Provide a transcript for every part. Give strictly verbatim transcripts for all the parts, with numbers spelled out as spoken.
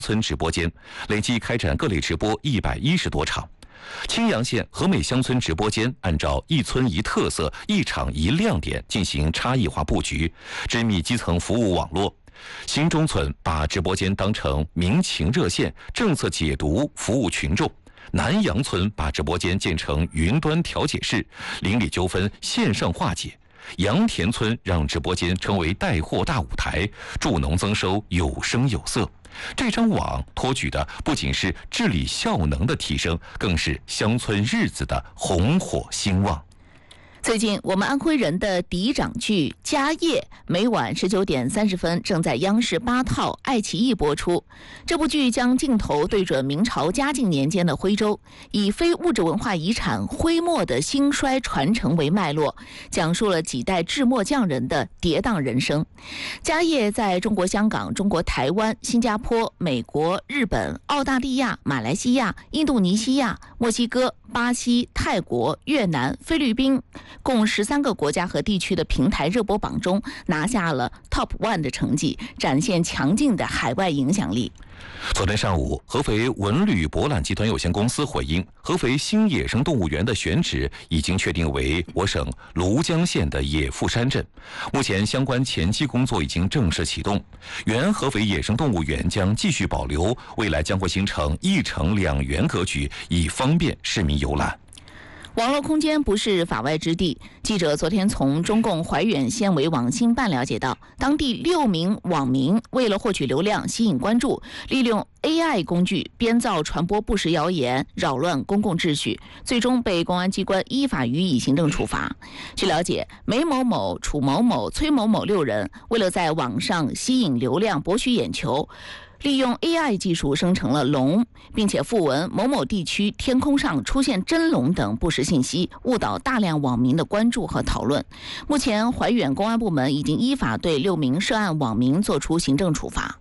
村直播间，累计开展各类直播一百一十多场。青阳县和美乡村直播间按照一村一特色、一场一亮点进行差异化布局，织密基层服务网络。新中村把直播间当成民情热线，政策解读服务群众。南阳村把直播间建成云端调解室，邻里纠纷线上化解。杨田村让直播间成为带货大舞台，助农增收有声有色。这张网托举的不仅是治理效能的提升，更是乡村日子的红火兴旺。 最近，我们安徽人的嫡长剧《家业》每晚十九点三十分正在央视八套爱奇艺播出。这部剧将镜头对准明朝嘉靖年间的徽州，以非物质文化遗产徽墨的兴衰传承为脉络，讲述了几代制墨匠人的跌宕人生。《家业》在中国香港、中国台湾、新加坡、美国、日本、澳大利亚、马来西亚、印度尼西亚、墨西哥、巴西、泰国、越南、菲律宾共十三个国家和地区的平台热播榜中拿下了 top one 的成绩，展现强劲的海外影响力。 昨天上午，合肥文旅博览集团有限公司回应，合肥新野生动物园的选址已经确定为我省庐江县的野富山镇，目前相关前期工作已经正式启动。原合肥野生动物园将继续保留，未来将会形成一城两园格局，以方便市民游览。 网络空间不是法外之地。记者昨天从中共怀远县委网信办了解到，当地六名网民为了获取流量、吸引关注，利用 A I 工具编造、传播不实谣言，扰乱公共秩序，最终被公安机关依法予以行政处罚。据了解，梅某某、楚某某、崔某某六人为了在网上吸引流量、博取眼球，利用 A I 技术生成了龙，并且附文某某地区天空上出现真龙等不实信息，误导大量网民的关注和讨论。目前，怀远公安部门已经依法对六名涉案网民作出行政处罚。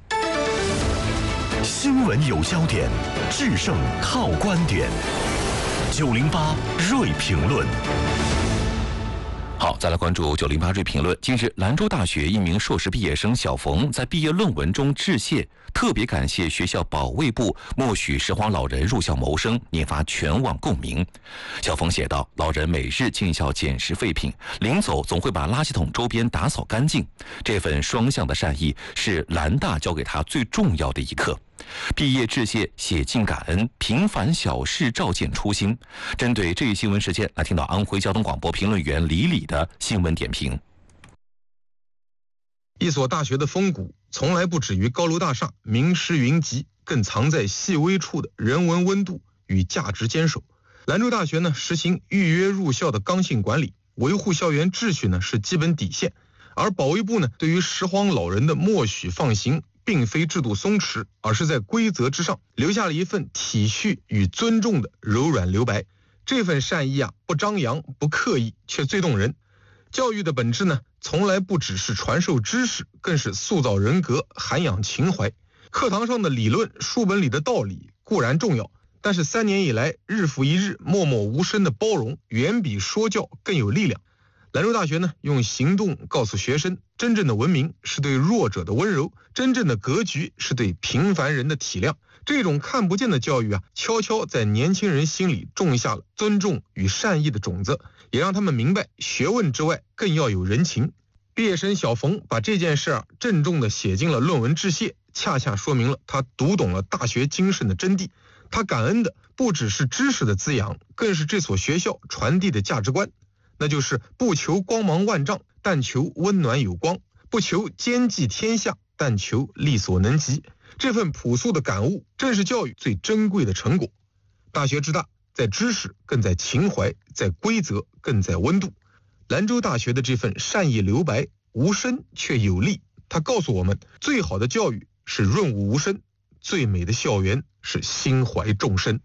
新闻有焦点，制胜靠观点。九零八锐评论。 好，再来关注九零八锐评论。近日，兰州大学一名硕士毕业生小冯在毕业论文中致谢，特别感谢学校保卫部默许拾荒老人入校谋生，引发全网共鸣。小冯写道：“老人每日进校捡拾废品，临走总会把垃圾桶周边打扫干净。这份双向的善意是兰大教给他最重要的一课。”毕业致谢，写尽感恩，平凡小事照见初心。针对这一新闻事件，来听到安徽交通广播评论员李李的新闻点评。 一所大学的风骨从来不止于高楼大厦、名师云集，更藏在细微处的人文温度与价值坚守。兰州大学呢，实行预约入校的刚性管理，维护校园秩序呢是基本底线。而保卫部呢，对于拾荒老人的默许放行，并非制度松弛，而是在规则之上留下了一份体恤与尊重的柔软留白。这份善意啊，不张扬不刻意，却最动人。教育的本质呢，从来不只是传授知识，更是塑造人格、涵养情怀。课堂上的理论、书本里的道理固然重要，但是三年以来日复一日默默无声的包容，远比说教更有力量。兰州大学呢，用行动告诉学生，真正的文明是对弱者的温柔，真正的格局是对平凡人的体谅。这种看不见的教育啊，悄悄在年轻人心里种下了尊重与善意的种子，也让他们明白学问之外更要有人情。毕业生小冯把这件事啊郑重地写进了论文致谢，恰恰说明了他读懂了大学精神的真谛。他感恩的不只是知识的滋养，更是这所学校传递的价值观，那就是不求光芒万丈，但求温暖有光；不求兼济天下，但求力所能及。这份朴素的感悟，正是教育最珍贵的成果。大学之大，在知识，更在情怀；在规则，更在温度。兰州大学的这份善意留白，无声却有力。它告诉我们，最好的教育是润物无声，最美的校园是心怀众生。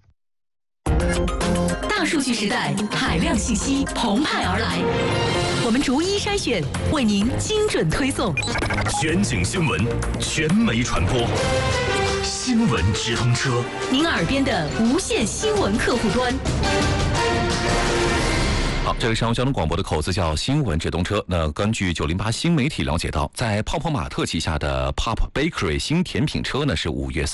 大数据时代，海量信息澎湃而来，我们逐一筛选，为您精准推送。 全景新闻，全媒传播，新闻直通车， 您耳边的无线新闻客户端。 好，这里是上交通广播的口子叫新闻直通车。那根据九零八新媒体了解到，在泡泡玛特旗下的 Pop Bakery 新甜品车呢，是五月